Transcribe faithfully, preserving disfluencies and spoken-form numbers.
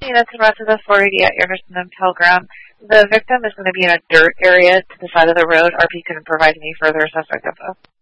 units in West of the four eighty at Anderson and Pilgrim. The victim is going to be in a dirt area to the side of the road. R P couldn't provide any further suspect info.